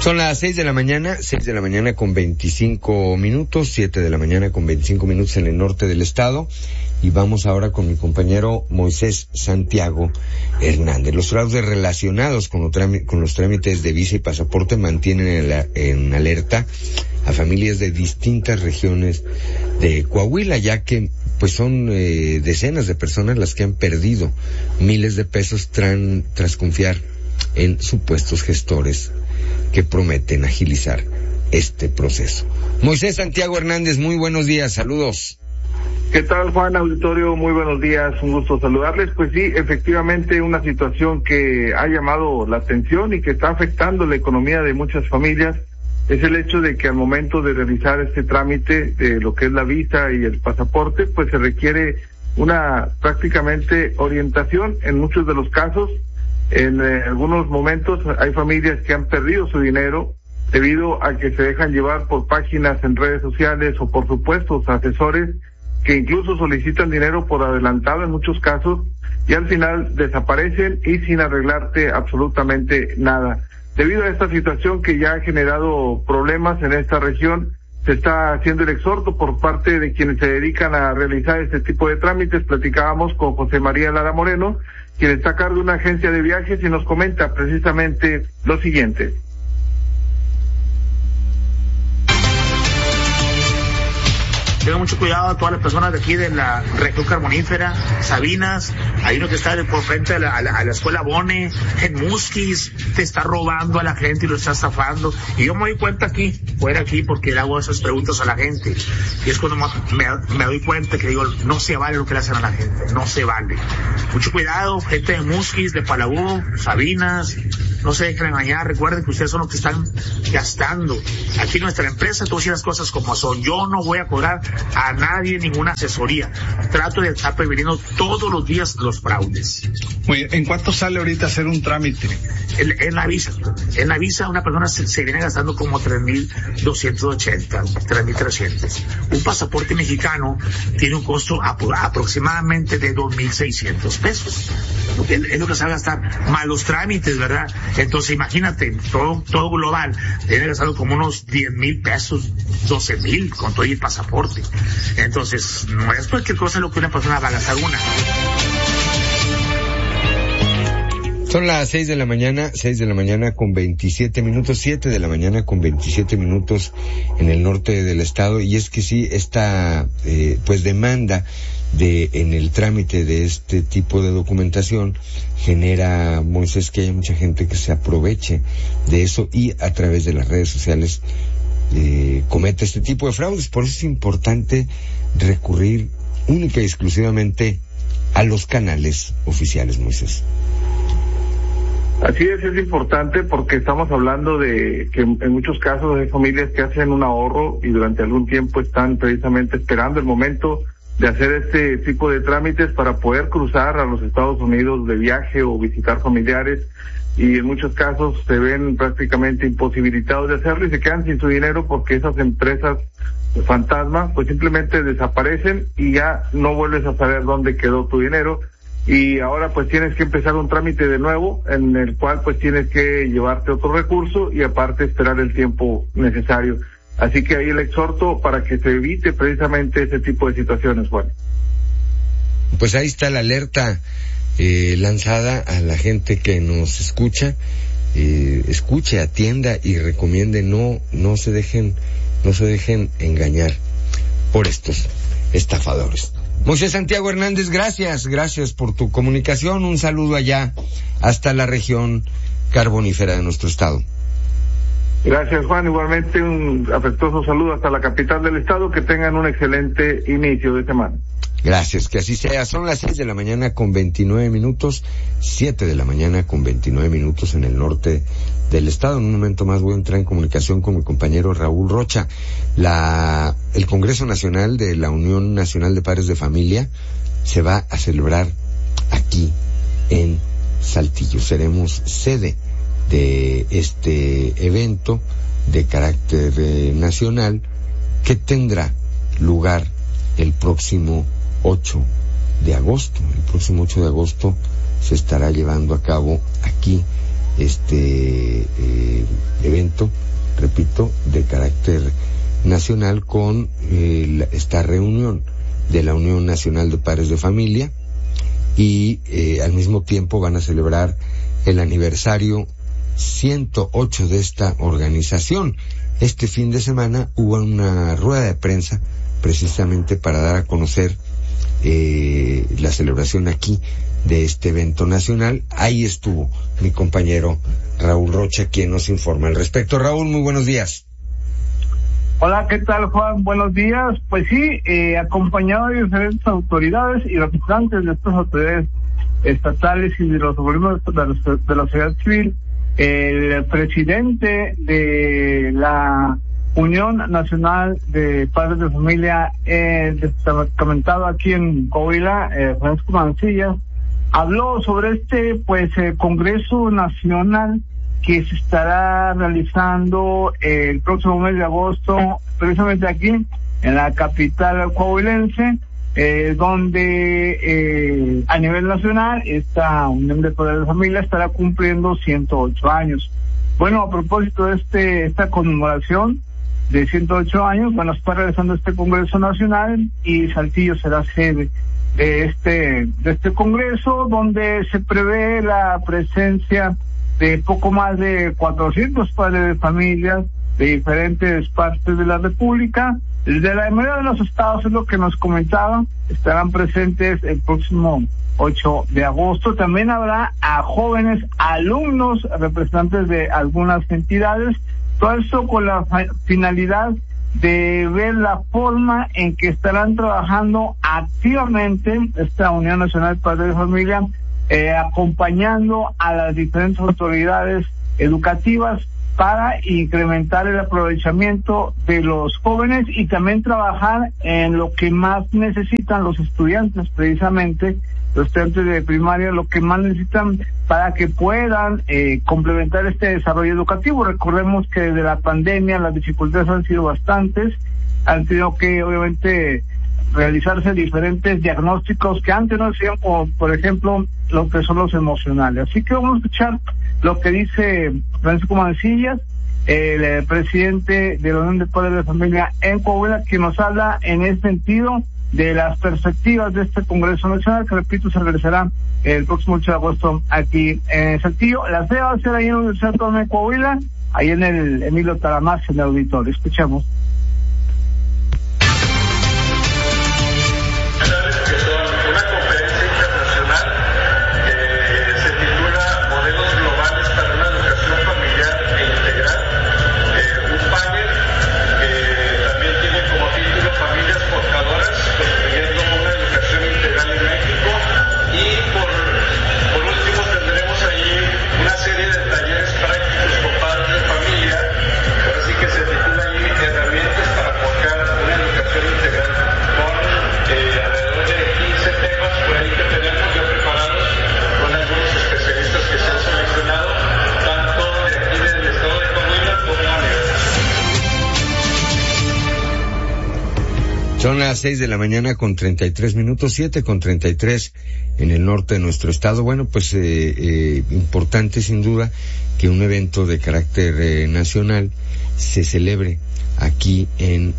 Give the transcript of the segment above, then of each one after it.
Son las 6 de la mañana con 25 minutos, 7 de la mañana con 25 minutos en el norte del estado. Y vamos ahora con mi compañero Moisés Santiago Hernández. Los fraudes relacionados con los trámites de visa y pasaporte mantienen en alerta a familias de distintas regiones de Coahuila, ya que pues son decenas de personas las que han perdido miles de pesos tras confiar en supuestos gestores que prometen agilizar este proceso. Moisés Santiago Hernández, muy buenos días, saludos. ¿Qué tal, Juan, auditorio? Muy buenos días, un gusto saludarles. Pues sí, efectivamente una situación que ha llamado la atención y que está afectando la economía de muchas familias es el hecho de que al momento de realizar este trámite de lo que es la visa y el pasaporte, pues se requiere una prácticamente orientación en muchos de los casos. En algunos momentos hay familias que han perdido su dinero debido a que se dejan llevar por páginas en redes sociales o por supuestos asesores que incluso solicitan dinero por adelantado en muchos casos y al final desaparecen y sin arreglarte absolutamente nada. Debido a esta situación que ya ha generado problemas en esta región, se está haciendo el exhorto por parte de quienes se dedican a realizar este tipo de trámites. Platicábamos con José María Lara Moreno, quien está a cargo de una agencia de viajes y nos comenta precisamente lo siguiente. Tengan mucho cuidado a todas las personas de aquí de la región carbonífera, Sabinas, hay uno que está por frente a la escuela Bone, en Musquis, te está robando a la gente y lo está estafando. Y yo me doy cuenta fuera aquí, porque le hago esas preguntas a la gente. Y es cuando me doy cuenta que digo, no se vale lo que le hacen a la gente, no se vale. Mucho cuidado, gente de Musquis, de Palabú, Sabinas, no se dejen engañar, recuerden que ustedes son los que están gastando. Aquí nuestra empresa, tú decís las cosas como son. Yo no voy a cobrar a nadie ninguna asesoría. Trato de estar previniendo todos los días los fraudes. Muy bien. ¿En cuánto sale ahorita hacer un trámite? En la visa una persona se viene gastando como 3,280, 3,300. Un pasaporte mexicano tiene un costo aproximadamente de 2,600 pesos. Es lo que se va a gastar, más los trámites, ¿verdad? Entonces imagínate, todo global, viene gastando como unos 10,000 pesos, 12,000 con todo el pasaporte. Entonces, no es cualquier cosa lo que una persona va a gastar una. Son las 6 de la mañana con 27 minutos, 7 de la mañana con 27 minutos en el norte del estado. Y es que sí, esta pues demanda en el trámite de este tipo de documentación genera, Moisés, que haya mucha gente que se aproveche de eso y a través de las redes sociales comete este tipo de fraudes. Por eso es importante recurrir única y exclusivamente a los canales oficiales, Moisés. Así es importante porque estamos hablando de que en muchos casos hay familias que hacen un ahorro y durante algún tiempo están precisamente esperando el momento de hacer este tipo de trámites para poder cruzar a los Estados Unidos de viaje o visitar familiares, y en muchos casos se ven prácticamente imposibilitados de hacerlo y se quedan sin su dinero porque esas empresas fantasma pues simplemente desaparecen y ya no vuelves a saber dónde quedó tu dinero. Y ahora pues tienes que empezar un trámite de nuevo en el cual pues tienes que llevarte otro recurso y aparte esperar el tiempo necesario. Así que ahí el exhorto para que se evite precisamente ese tipo de situaciones, Juan. Pues ahí está la alerta lanzada a la gente que nos escucha, escuche, atienda y recomiende no se dejen engañar por estos estafadores. Moisés Santiago Hernández, gracias por tu comunicación. Un saludo allá hasta la región carbonífera de nuestro estado. Gracias, Juan. Igualmente un afectuoso saludo hasta la capital del estado. Que tengan un excelente inicio de semana. Gracias, que así sea. Son las 6 de la mañana con 29 minutos, 7 de la mañana con 29 minutos en el norte del estado. En un momento más voy a entrar en comunicación con mi compañero Raúl Rocha. El Congreso Nacional de la Unión Nacional de Padres de Familia se va a celebrar aquí en Saltillo. Seremos sede de este evento de carácter nacional que tendrá lugar el próximo 8 de agosto. El próximo 8 de agosto se estará llevando a cabo aquí este evento, repito, de carácter nacional con esta reunión de la Unión Nacional de Padres de Familia y al mismo tiempo van a celebrar el aniversario 108 de esta organización. Este fin de semana hubo una rueda de prensa precisamente para dar a conocer la celebración aquí de este evento nacional. Ahí estuvo mi compañero Raúl Rocha, quien nos informa al respecto. Raúl, muy buenos días. Hola, ¿qué tal, Juan? Buenos días. Pues sí, acompañado de diferentes autoridades y representantes de estas autoridades estatales y de los organismos de la sociedad civil, el presidente de la Unión Nacional de Padres de Familia, comentado aquí en Coahuila, Francisco Mancillas, habló sobre este Congreso Nacional que se estará realizando el próximo mes de agosto, precisamente aquí en la capital coahuilense, donde a nivel nacional esta Unión de Padres de Familia estará cumpliendo 108 años. Bueno, a propósito de esta conmemoración de 108 años, bueno, está realizando este Congreso Nacional y Saltillo será sede de este Congreso, donde se prevé la presencia de poco más de 400 padres de familia de diferentes partes de la República. De la mayoría de los estados, es lo que nos comentaba, estarán presentes el próximo 8 de agosto. También habrá a jóvenes alumnos, representantes de algunas entidades, todo esto con la finalidad de ver la forma en que estarán trabajando activamente esta Unión Nacional de Padres de Familia, acompañando a las diferentes autoridades educativas para incrementar el aprovechamiento de los jóvenes y también trabajar en lo que más necesitan los estudiantes, precisamente los estudiantes de primaria, lo que más necesitan para que puedan complementar este desarrollo educativo. Recordemos que desde la pandemia las dificultades han sido bastantes, han tenido que obviamente realizarse diferentes diagnósticos que antes no hacían, como por ejemplo lo que son los emocionales. Así que vamos a escuchar lo que dice Francisco Mancillas, el presidente de la Unión de Padres de Familia en Coahuila, que nos habla en ese sentido de las perspectivas de este Congreso Nacional, que repito, se realizará el próximo 8 de agosto aquí en Saltillo. La sede va a ser ahí en la Universidad Autónoma de Coahuila, ahí en el Emilio Taramás, en el auditorio. Escuchamos. Son las 6 de la mañana con 33 minutos, 7:33 en el norte de nuestro estado. Bueno, pues importante sin duda que un evento de carácter nacional se celebre aquí en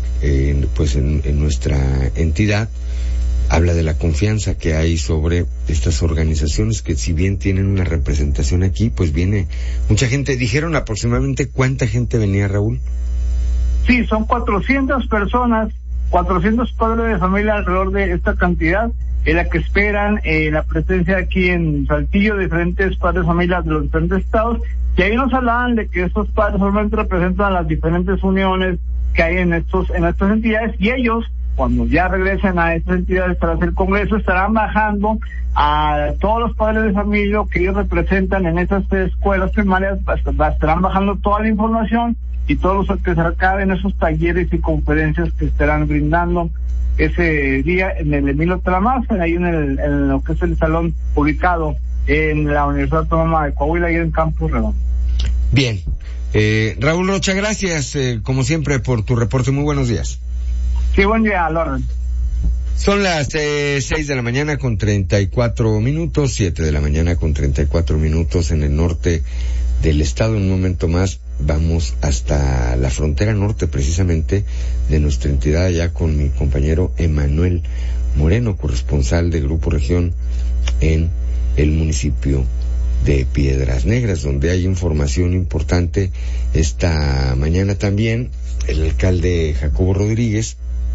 nuestra entidad. Habla de la confianza que hay sobre estas organizaciones que, si bien tienen una representación aquí, pues viene mucha gente. ¿Dijeron aproximadamente cuánta gente venía, Raúl? Sí, son 400 personas, 400 padres de familia alrededor de esta cantidad, en la que esperan la presencia aquí en Saltillo de diferentes padres de familia de los diferentes estados. Y ahí nos hablaban de que estos padres solamente representan las diferentes uniones que hay en estas entidades, y ellos, cuando ya regresen a estas entidades para hacer el Congreso, estarán bajando a todos los padres de familia que ellos representan en esas escuelas primarias, estarán bajando toda la información y todos los que se acaben esos talleres y conferencias que estarán brindando ese día en el Emilio Taramás, ahí en lo que es el salón ubicado en la Universidad Autónoma de Coahuila y en Campos Redondo. Bien. Raúl Rocha, gracias como siempre por tu reporte. Muy buenos días. Sí, buen día, Loren. Son las 6 de la mañana con 34 minutos, 7 de la mañana con 34 minutos en el norte del estado. En un momento más vamos hasta la frontera norte, precisamente, de nuestra entidad, allá con mi compañero Emanuel Moreno, corresponsal de Grupo Región en el municipio de Piedras Negras, donde hay información importante. Esta mañana también el alcalde Jacobo Rodríguez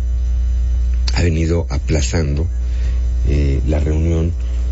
ha venido aplazando la reunión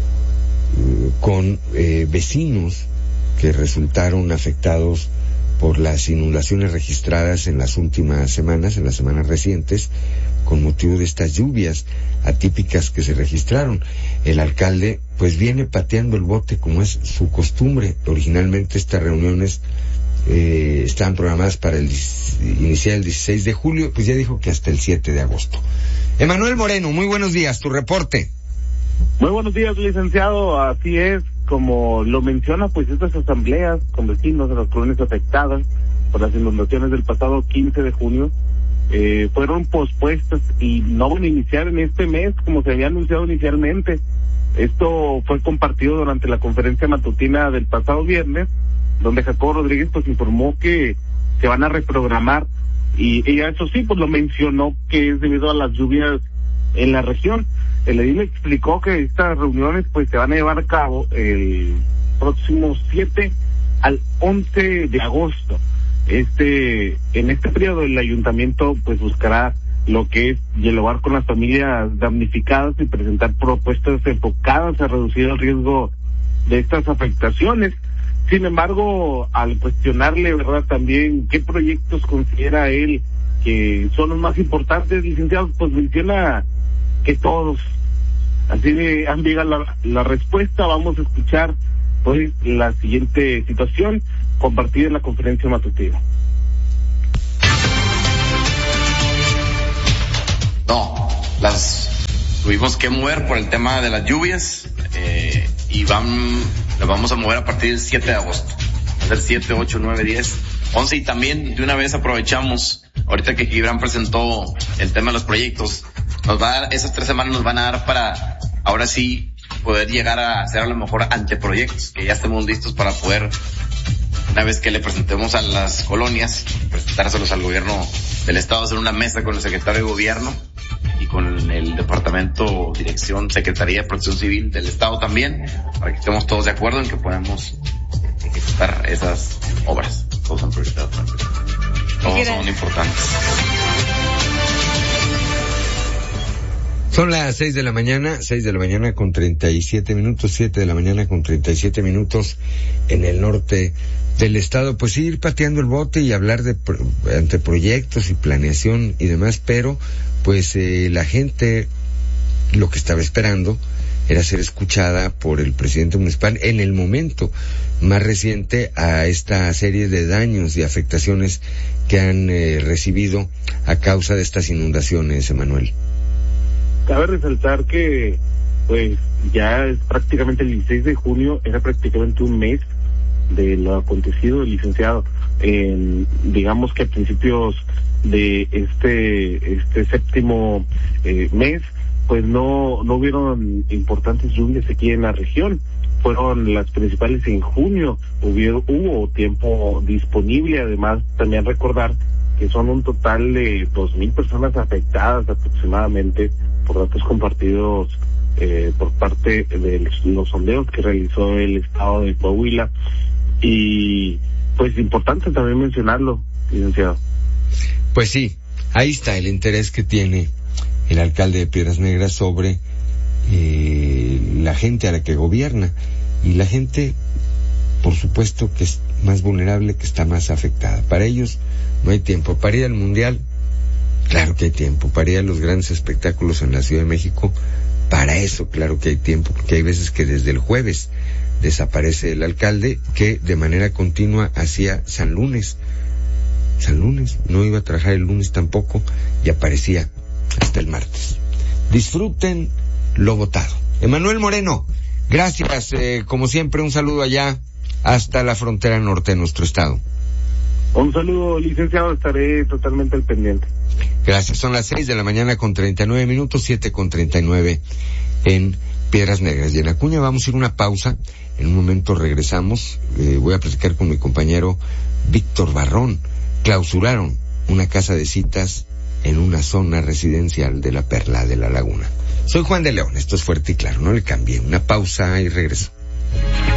con vecinos que resultaron afectados por las inundaciones registradas en las últimas semanas, en las semanas recientes, con motivo de estas lluvias atípicas que se registraron. El alcalde pues viene pateando el bote como es su costumbre. Originalmente estas reuniones estaban programadas para iniciar el 16 de julio, pues ya dijo que hasta el 7 de agosto. Emanuel Moreno, muy buenos días, tu reporte. Muy buenos días, licenciado. Así es, como lo menciona, pues estas asambleas con vecinos de las colonias afectadas por las inundaciones del pasado 15 de junio fueron pospuestas y no van a iniciar en este mes como se había anunciado inicialmente. Esto fue compartido durante la conferencia matutina del pasado viernes, donde Jacobo Rodríguez pues informó que se van a reprogramar y ella, eso sí, pues lo mencionó que es debido a las lluvias en la región. El edil explicó que estas reuniones pues se van a llevar a cabo el próximo 7 al 11 de agosto. En este periodo el ayuntamiento pues buscará lo que es dialogar con las familias damnificadas y presentar propuestas enfocadas a reducir el riesgo de estas afectaciones. Sin embargo, al cuestionarle, ¿verdad?, también qué proyectos considera él que son los más importantes, licenciado, pues menciona que todos. Así de ambigua la respuesta. Vamos a escuchar pues la siguiente situación compartida en la conferencia matutina. No, las tuvimos que mover por el tema de las lluvias y las vamos a mover a partir del 7 de agosto. Va a ser 7, 8, 9, 10, 11 y también de una vez aprovechamos, ahorita que Gibran presentó el tema de los proyectos, nos va a dar, esas 3 semanas nos van a dar para ahora sí poder llegar a hacer a lo mejor anteproyectos, que ya estemos listos para poder, una vez que le presentemos a las colonias, presentárselos al gobierno del estado, hacer una mesa con el secretario de gobierno y con el departamento, dirección, secretaría de protección civil del estado también, para que estemos todos de acuerdo en que podamos ejecutar esas obras. Todos son prioritarios, todos son importantes. Son las 6 de la mañana con 37 minutos, 7 de la mañana con 37 minutos en el norte del estado. Pues sí, ir pateando el bote y hablar de anteproyectos y planeación y demás, pero pues la gente lo que estaba esperando era ser escuchada por el presidente municipal en el momento más reciente a esta serie de daños y afectaciones que han recibido a causa de estas inundaciones, Emanuel. Cabe resaltar que pues ya es prácticamente el 16 de junio, era prácticamente un mes de lo acontecido, licenciado. Digamos que a principios de este séptimo mes, pues no hubieron importantes lluvias aquí en la región. Fueron las principales en junio, hubo tiempo disponible. Además, también recordar que son un total de 2,000 personas afectadas aproximadamente, por datos compartidos por parte de los sondeos que realizó el estado de Coahuila. Y pues importante también mencionarlo, licenciado. Pues sí, ahí está el interés que tiene el alcalde de Piedras Negras sobre la gente a la que gobierna, y la gente, por supuesto, que es más vulnerable, que está más afectada. Para ellos no hay tiempo. Para ir al Mundial, claro que hay tiempo. Para ir a los grandes espectáculos en la Ciudad de México, para eso claro que hay tiempo, porque hay veces que desde el jueves desaparece el alcalde, que de manera continua hacía San Lunes, no iba a trabajar el lunes tampoco, y aparecía hasta el martes. Disfruten lo votado. Emanuel Moreno, gracias, como siempre, un saludo allá hasta la frontera norte de nuestro estado. Un saludo, licenciado, estaré totalmente al pendiente. Gracias, son las 6:39 a.m, 7:39 en Piedras Negras. Y en Acuña vamos a ir a una pausa, en un momento regresamos, voy a platicar con mi compañero Víctor Barrón. Clausuraron una casa de citas en una zona residencial de la Perla de la Laguna. Soy Juan de León, esto es Fuerte y Claro, no le cambié, una pausa y regreso.